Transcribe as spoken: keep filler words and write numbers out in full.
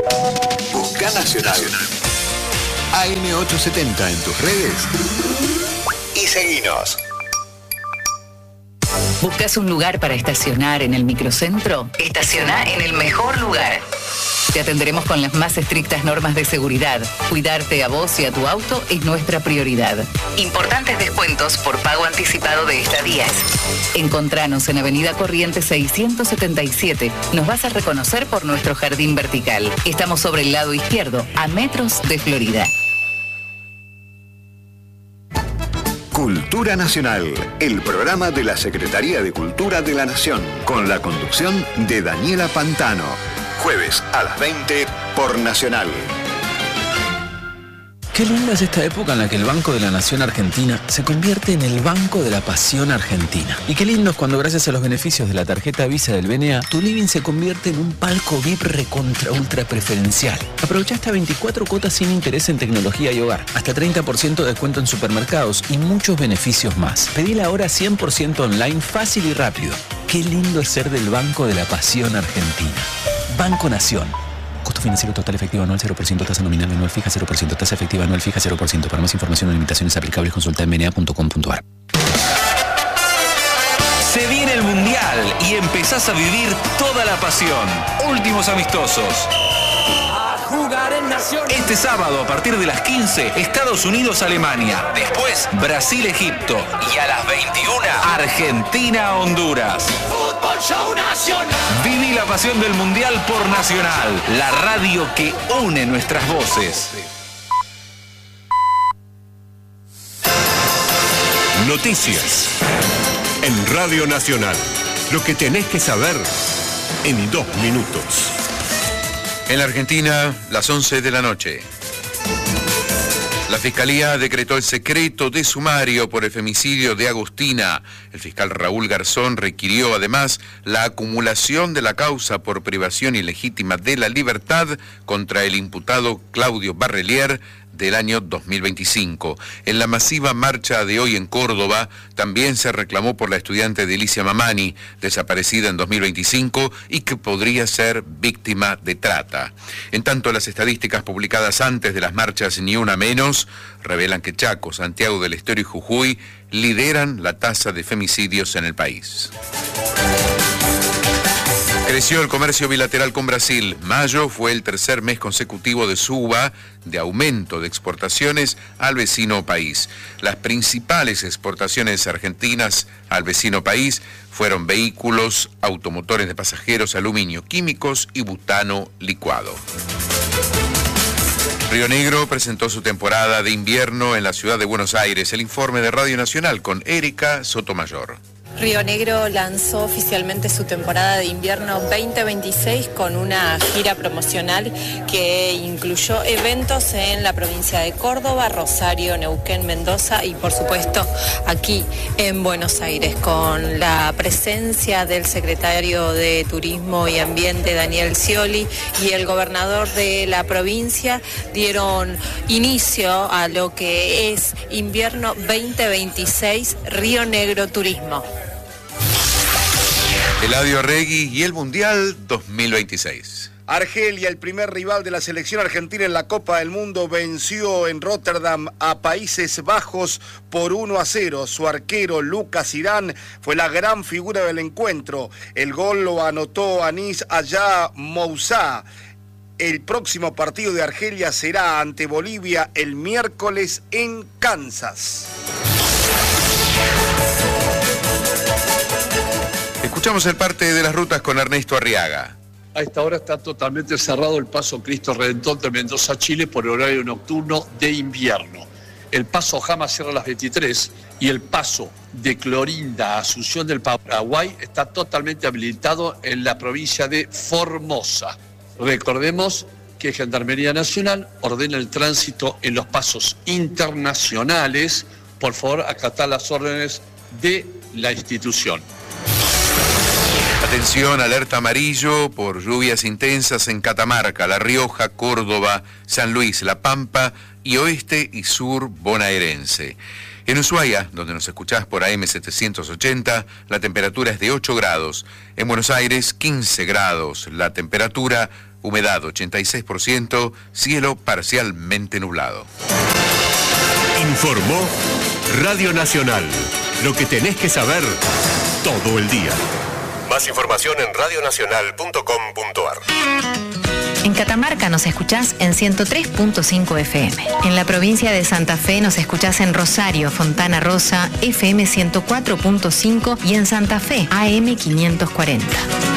Busca Nacional. A M ochocientos setenta en tus redes y seguinos. ¿Buscas un lugar para estacionar en el microcentro? Estaciona en el mejor lugar. Te atenderemos con las más estrictas normas de seguridad. Cuidarte a vos y a tu auto es nuestra prioridad. Importantes descuentos por pago anticipado de estadías. Encontranos en Avenida Corrientes seiscientos setenta y siete. Nos vas a reconocer por nuestro jardín vertical. Estamos sobre el lado izquierdo, a metros de Florida. Cultura Nacional, el programa de la Secretaría de Cultura de la Nación, con la conducción de Daniela Pantano. Jueves a las veinte por Nacional. Qué linda es esta época en la que el Banco de la Nación Argentina se convierte en el Banco de la Pasión Argentina. Y qué lindo es cuando, gracias a los beneficios de la tarjeta Visa del B N A, tu living se convierte en un palco V I P recontra ultra preferencial. Aprovecha hasta veinticuatro cuotas sin interés en tecnología y hogar, hasta treinta por ciento de descuento en supermercados y muchos beneficios más. Pedila ahora cien por ciento online, fácil y rápido. Qué lindo es ser del Banco de la Pasión Argentina. Banco Nación. Costo financiero total efectivo anual cero por ciento, tasa nominal anual fija cero por ciento, tasa efectiva anual fija cero por ciento. Para más información o limitaciones aplicables, consulta en b n a punto com punto a r. Se viene el Mundial y empezás a vivir toda la pasión. Últimos amistosos. Este sábado a partir de las quince, Estados Unidos-Alemania. Después, Brasil-Egipto. Y a las veintiuna, Argentina-Honduras. Fútbol Show Nacional. Viví la pasión del Mundial por Nacional, la radio que une nuestras voces. Noticias en Radio Nacional. Lo que tenés que saber en dos minutos. En la Argentina, las once de la noche. La Fiscalía decretó el secreto de sumario por el femicidio de Agustina. El fiscal Raúl Garzón requirió además la acumulación de la causa por privación ilegítima de la libertad contra el imputado Claudio Barrelier del año dos mil veinticinco. En la masiva marcha de hoy en Córdoba también se reclamó por la estudiante Delicia Mamani, desaparecida en dos mil veinticinco y que podría ser víctima de trata. En tanto, las estadísticas publicadas antes de las marchas Ni Una Menos revelan que Chaco, Santiago del Estero y Jujuy lideran la tasa de femicidios en el país. Creció el comercio bilateral con Brasil. Mayo fue el tercer mes consecutivo de suba, de aumento de exportaciones al vecino país. Las principales exportaciones argentinas al vecino país fueron vehículos, automotores de pasajeros, aluminio, químicos y butano licuado. Río Negro presentó su temporada de invierno en la ciudad de Buenos Aires. El informe de Radio Nacional con Erika Sotomayor. Río Negro lanzó oficialmente su temporada de invierno veinte veintiséis con una gira promocional que incluyó eventos en la provincia de Córdoba, Rosario, Neuquén, Mendoza y por supuesto aquí en Buenos Aires, con la presencia del secretario de Turismo y Ambiente Daniel Scioli y el gobernador de la provincia. Dieron inicio a lo que es invierno veinte veintiséis Río Negro Turismo. Eladio Regui y el Mundial dos mil veintiséis. Argelia, el primer rival de la selección argentina en la Copa del Mundo, venció en Rotterdam a Países Bajos por uno a cero. Su arquero Lucas Irán fue la gran figura del encuentro. El gol lo anotó Anis Aya Moussa. El próximo partido de Argelia será ante Bolivia el miércoles en Kansas. Escuchamos el parte de las rutas con Ernesto Arriaga. A esta hora está totalmente cerrado el paso Cristo Redentor de Mendoza a Chile por horario nocturno de invierno. El paso Jama cierra a las veintitrés y el paso de Clorinda a Asunción del Paraguay está totalmente habilitado en la provincia de Formosa. Recordemos que Gendarmería Nacional ordena el tránsito en los pasos internacionales. Por favor, acatar las órdenes de la institución. Atención, alerta amarillo por lluvias intensas en Catamarca, La Rioja, Córdoba, San Luis, La Pampa y oeste y sur bonaerense. En Ushuaia, donde nos escuchás por A M setecientos ochenta, la temperatura es de ocho grados. En Buenos Aires, quince grados. La temperatura humedad ochenta y seis por ciento, cielo parcialmente nublado. Informó Radio Nacional. Lo que tenés que saber todo el día. Más información en radionacional punto com punto ar. En Catamarca nos escuchás en ciento tres punto cinco F M. En la provincia de Santa Fe nos escuchás en Rosario, Fontana Rosa, F M ciento cuatro punto cinco y en Santa Fe, A M quinientos cuarenta.